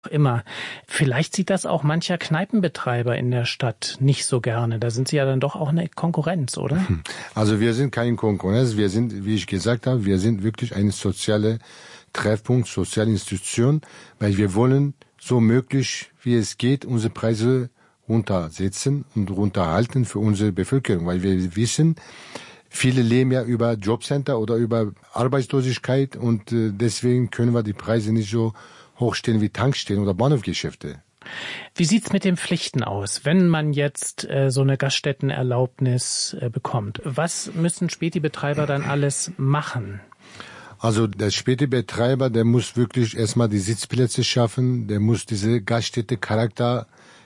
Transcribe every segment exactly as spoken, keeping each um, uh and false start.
Immer. Vielleicht sieht das auch mancher Kneipenbetreiber in der Stadt nicht so gerne. Da sind Sie ja dann doch auch eine Konkurrenz, oder? Also wir sind keine Konkurrenz. Wir sind, wie ich gesagt habe, wir sind wirklich eine soziale Treffpunkt, soziale Institution, weil wir wollen so möglich, wie es geht, unsere Preise runtersetzen und runterhalten für unsere Bevölkerung, weil wir wissen, viele leben ja über Jobcenter oder über Arbeitslosigkeit und äh, deswegen können wir die Preise nicht so hochstellen wie Tankstellen oder Bahnhofgeschäfte. Wie sieht's mit den Pflichten aus, wenn man jetzt äh, so eine Gaststättenerlaubnis äh, bekommt? Was müssen Späti-Betreiber dann alles machen? Also der Späti-Betreiber, der muss wirklich erstmal die Sitzplätze schaffen, der muss diese Gaststätte-Charakter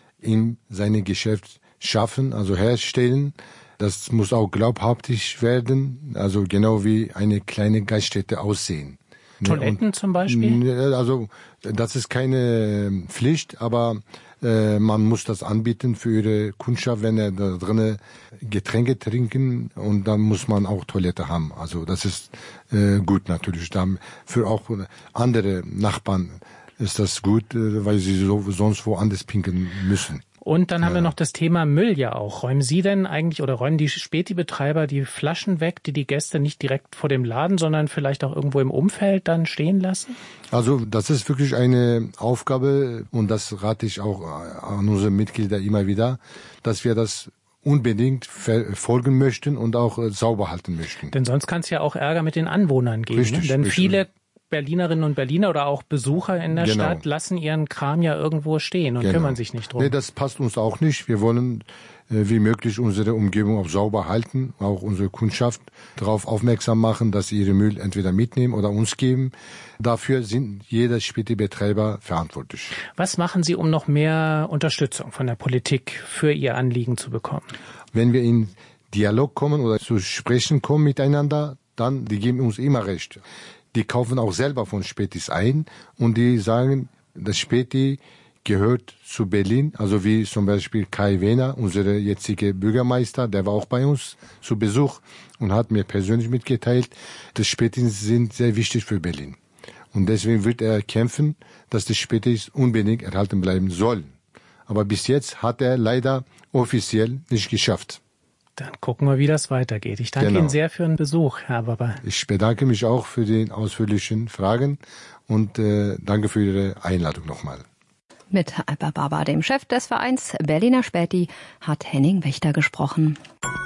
in seinem Geschäft schaffen, also herstellen. Das muss auch glaubhaftig werden, also genau wie eine kleine Gaststätte aussehen. Toiletten und, zum Beispiel? Also das ist keine Pflicht, aber äh, man muss das anbieten für ihre Kundschaft, wenn er da drinnen Getränke trinken und dann muss man auch Toilette haben. Also das ist äh, gut natürlich. Dann für auch andere Nachbarn ist das gut, äh, weil sie so, sonst woanders pinkeln müssen. Und dann haben ja. wir noch das Thema Müll ja auch. Räumen Sie denn eigentlich oder räumen die Späti-Betreiber die Flaschen weg, die die Gäste nicht direkt vor dem Laden, sondern vielleicht auch irgendwo im Umfeld dann stehen lassen? Also das ist wirklich eine Aufgabe und das rate ich auch an unsere Mitglieder immer wieder, dass wir das unbedingt verfolgen möchten und auch sauber halten möchten. Denn sonst kann es ja auch Ärger mit den Anwohnern geben. Richtig, ne? Denn richtig. viele Berlinerinnen und Berliner oder auch Besucher in der genau. Stadt lassen ihren Kram ja irgendwo stehen und genau. kümmern sich nicht drum. Nee, das passt uns auch nicht. Wir wollen äh, wie möglich unsere Umgebung auch sauber halten, auch unsere Kundschaft darauf aufmerksam machen, dass sie ihre Müll entweder mitnehmen oder uns geben. Dafür sind jeder Späti-Betreiber verantwortlich. Was machen Sie, um noch mehr Unterstützung von der Politik für Ihr Anliegen zu bekommen? Wenn wir in Dialog kommen oder zu sprechen kommen miteinander, dann, die geben uns immer recht. Die kaufen auch selber von Spätis ein und die sagen, das Späti gehört zu Berlin, also wie zum Beispiel Kai Wehner, unser jetziger Bürgermeister, der war auch bei uns zu Besuch und hat mir persönlich mitgeteilt, das Spätis sind sehr wichtig für Berlin. Und deswegen wird er kämpfen, dass die Spätis unbedingt erhalten bleiben sollen. Aber bis jetzt hat er leider offiziell nicht geschafft. Dann gucken wir, wie das weitergeht. Ich danke genau. Ihnen sehr für den Besuch, Herr Baba. Ich bedanke mich auch für die ausführlichen Fragen und äh, danke für Ihre Einladung nochmal. Mit Alper Baba, dem Chef des Vereins Berliner Späti, hat Henning Wächter gesprochen.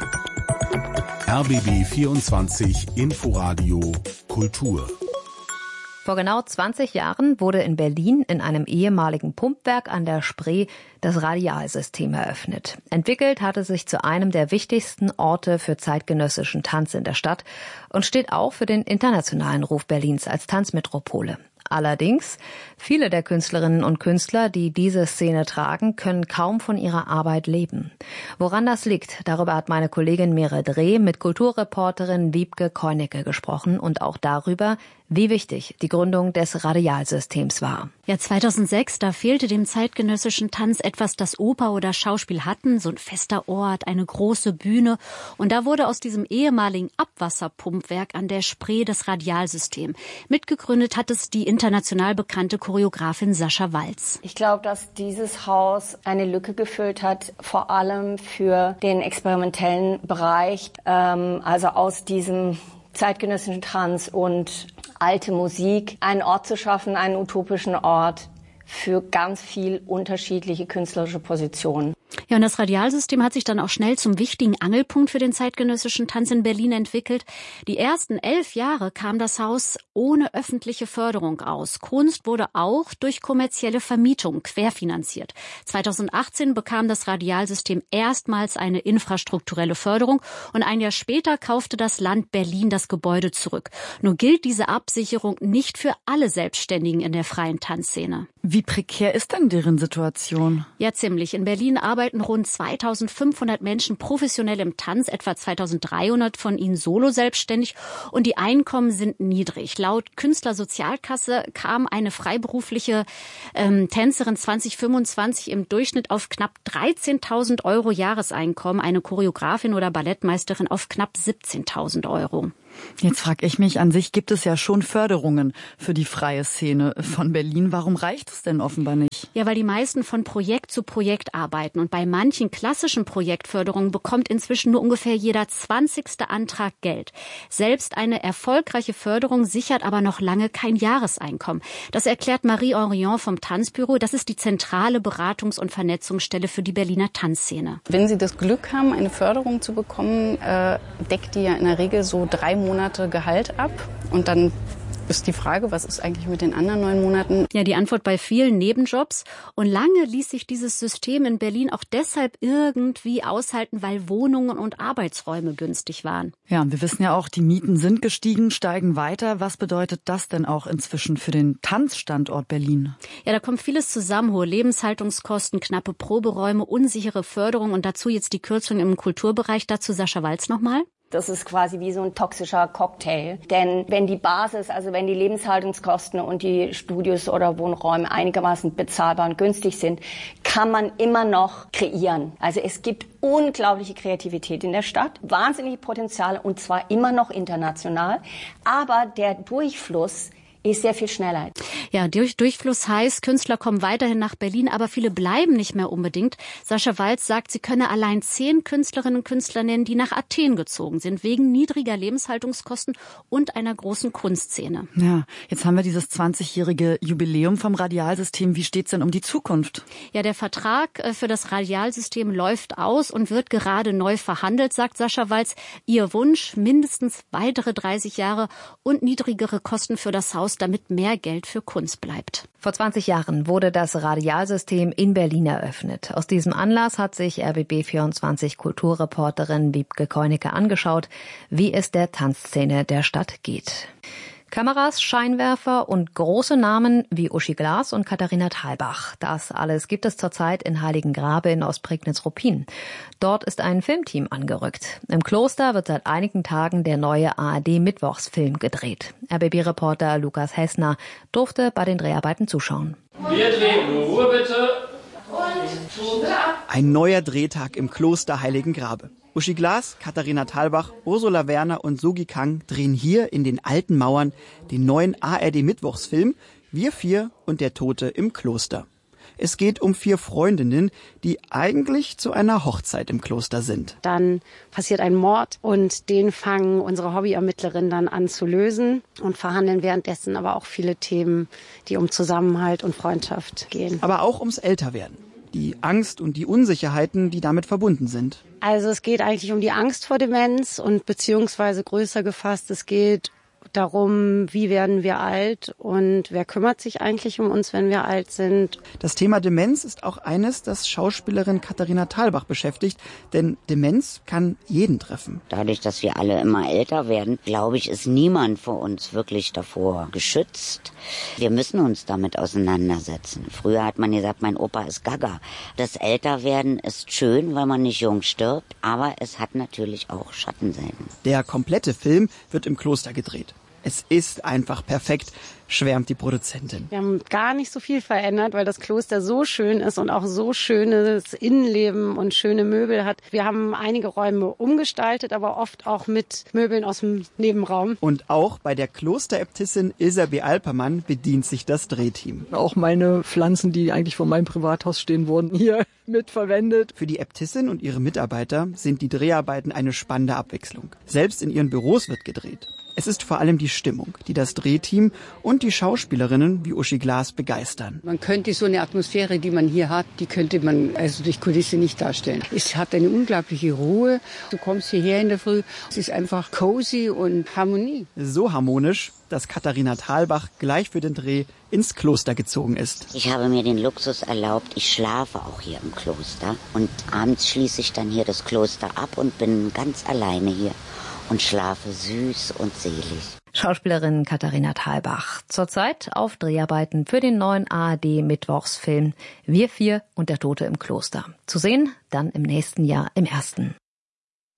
R B B vierundzwanzig Inforadio Kultur. Vor genau zwanzig Jahren wurde in Berlin in einem ehemaligen Pumpwerk an der Spree das Radialsystem eröffnet. Entwickelt hat es sich zu einem der wichtigsten Orte für zeitgenössischen Tanz in der Stadt und steht auch für den internationalen Ruf Berlins als Tanzmetropole. Allerdings, viele der Künstlerinnen und Künstler, die diese Szene tragen, können kaum von ihrer Arbeit leben. Woran das liegt, darüber hat meine Kollegin Mere Dreh mit Kulturreporterin Wiebke Koinecke gesprochen und auch darüber, wie wichtig die Gründung des Radialsystems war. Ja, zweitausendsechs, da fehlte dem zeitgenössischen Tanz etwas, das Oper oder Schauspiel hatten, so ein fester Ort, eine große Bühne. Und da wurde aus diesem ehemaligen Abwasserpumpwerk an der Spree das Radialsystem. Mitgegründet hat es die international bekannte Choreografin Sascha Walz. Ich glaube, dass dieses Haus eine Lücke gefüllt hat, vor allem für den experimentellen Bereich, ähm, also aus diesem zeitgenössischen Tanz und alte Musik, einen Ort zu schaffen, einen utopischen Ort für ganz viel unterschiedliche künstlerische Positionen. Ja, und das Radialsystem hat sich dann auch schnell zum wichtigen Angelpunkt für den zeitgenössischen Tanz in Berlin entwickelt. Die ersten elf Jahre kam das Haus ohne öffentliche Förderung aus. Kunst wurde auch durch kommerzielle Vermietung querfinanziert. zweitausendachtzehn bekam das Radialsystem erstmals eine infrastrukturelle Förderung und ein Jahr später kaufte das Land Berlin das Gebäude zurück. Nur gilt diese Absicherung nicht für alle Selbstständigen in der freien Tanzszene. Wie prekär ist denn deren Situation? Ja, ziemlich. In Berlin arbeiten rund zweitausendfünfhundert Menschen professionell im Tanz, etwa zweitausenddreihundert von ihnen solo selbstständig und die Einkommen sind niedrig. Laut Künstlersozialkasse kam eine freiberufliche ähm, Tänzerin zwanzig fünfundzwanzig im Durchschnitt auf knapp dreizehntausend Euro Jahreseinkommen, eine Choreografin oder Ballettmeisterin auf knapp siebzehntausend Euro. Jetzt frage ich mich, an sich gibt es ja schon Förderungen für die freie Szene von Berlin. Warum reicht es denn offenbar nicht? Ja, weil die meisten von Projekt zu Projekt arbeiten. Und bei manchen klassischen Projektförderungen bekommt inzwischen nur ungefähr jeder zwanzigste Antrag Geld. Selbst eine erfolgreiche Förderung sichert aber noch lange kein Jahreseinkommen. Das erklärt Marie Henrion vom Tanzbüro. Das ist die zentrale Beratungs- und Vernetzungsstelle für die Berliner Tanzszene. Wenn Sie das Glück haben, eine Förderung zu bekommen, äh, deckt die ja in der Regel so drei Monate Gehalt ab. Und dann ist die Frage, was ist eigentlich mit den anderen neun Monaten? Ja, die Antwort bei vielen Nebenjobs. Und lange ließ sich dieses System in Berlin auch deshalb irgendwie aushalten, weil Wohnungen und Arbeitsräume günstig waren. Ja, und wir wissen ja auch, die Mieten sind gestiegen, steigen weiter. Was bedeutet das denn auch inzwischen für den Tanzstandort Berlin? Ja, da kommt vieles zusammen. Hohe Lebenshaltungskosten, knappe Proberäume, unsichere Förderung und dazu jetzt die Kürzung im Kulturbereich. Dazu Sascha Walz nochmal. Das ist quasi wie so ein toxischer Cocktail. Denn wenn die Basis, also wenn die Lebenshaltungskosten und die Studios oder Wohnräume einigermaßen bezahlbar und günstig sind, kann man immer noch kreieren. Also es gibt unglaubliche Kreativität in der Stadt, wahnsinnige Potenziale und zwar immer noch international. Aber der Durchfluss ist sehr viel schneller. Ja, durch Durchfluss heißt, Künstler kommen weiterhin nach Berlin, aber viele bleiben nicht mehr unbedingt. Sascha Walz sagt, sie könne allein zehn Künstlerinnen und Künstler nennen, die nach Athen gezogen sind, wegen niedriger Lebenshaltungskosten und einer großen Kunstszene. Ja, jetzt haben wir dieses zwanzigjährige Jubiläum vom Radialsystem. Wie steht's denn um die Zukunft? Ja, der Vertrag für das Radialsystem läuft aus und wird gerade neu verhandelt, sagt Sascha Walz. Ihr Wunsch, mindestens weitere dreißig Jahre und niedrigere Kosten für das Haus, damit mehr Geld für Kunst bleibt. Vor zwanzig Jahren wurde das Radialsystem in Berlin eröffnet. Aus diesem Anlass hat sich R B B vierundzwanzig Kulturreporterin Wiebke Keunecke angeschaut, wie es der Tanzszene der Stadt geht. Kameras, Scheinwerfer und große Namen wie Uschi Glas und Katharina Thalbach. Das alles gibt es zurzeit in Heiligengrabe in Ostprignitz-Ruppin. Dort ist ein Filmteam angerückt. Im Kloster wird seit einigen Tagen der neue A R D-Mittwochsfilm gedreht. R B B-Reporter Lukas Hessner durfte bei den Dreharbeiten zuschauen. Wir drehen, Ruhe bitte. Ein neuer Drehtag im Kloster Heiligengrabe. Uschi Glas, Katharina Thalbach, Ursula Werner und Sugi Kang drehen hier in den alten Mauern den neuen A R D-Mittwochsfilm Wir vier und der Tote im Kloster. Es geht um vier Freundinnen, die eigentlich zu einer Hochzeit im Kloster sind. Dann passiert ein Mord und den fangen unsere Hobbyermittlerinnen dann an zu lösen und verhandeln währenddessen aber auch viele Themen, die um Zusammenhalt und Freundschaft gehen. Aber auch ums Älterwerden. Die Angst und die Unsicherheiten, die damit verbunden sind. Also es geht eigentlich um die Angst vor Demenz und beziehungsweise größer gefasst, es geht darum, wie werden wir alt und wer kümmert sich eigentlich um uns, wenn wir alt sind. Das Thema Demenz ist auch eines, das Schauspielerin Katharina Thalbach beschäftigt, denn Demenz kann jeden treffen. Dadurch, dass wir alle immer älter werden, glaube ich, ist niemand vor uns wirklich davor geschützt. Wir müssen uns damit auseinandersetzen. Früher hat man gesagt, mein Opa ist gaga. Das Älterwerden ist schön, weil man nicht jung stirbt, aber es hat natürlich auch Schattenseiten. Der komplette Film wird im Kloster gedreht. Es ist einfach perfekt, schwärmt die Produzentin. Wir haben gar nicht so viel verändert, weil das Kloster so schön ist und auch so schönes Innenleben und schöne Möbel hat. Wir haben einige Räume umgestaltet, aber oft auch mit Möbeln aus dem Nebenraum. Und auch bei der Klosteräbtissin Ilse B. Alpermann bedient sich das Drehteam. Auch meine Pflanzen, die eigentlich vor meinem Privathaus stehen, wurden hier mitverwendet. Für die Äbtissin und ihre Mitarbeiter sind die Dreharbeiten eine spannende Abwechslung. Selbst in ihren Büros wird gedreht. Es ist vor allem die Stimmung, die das Drehteam und die Schauspielerinnen wie Uschi Glas begeistern. Man könnte so eine Atmosphäre, die man hier hat, die könnte man also durch Kulisse nicht darstellen. Es hat eine unglaubliche Ruhe. Du kommst hierher in der Früh, es ist einfach cozy und Harmonie. So harmonisch, dass Katharina Thalbach gleich für den Dreh ins Kloster gezogen ist. Ich habe mir den Luxus erlaubt, ich schlafe auch hier im Kloster. Und abends schließe ich dann hier das Kloster ab und bin ganz alleine hier und schlafe süß und selig. Schauspielerin Katharina Thalbach. Zurzeit auf Dreharbeiten für den neuen A R D-Mittwochsfilm Wir vier und der Tote im Kloster. Zu sehen dann im nächsten Jahr im ersten.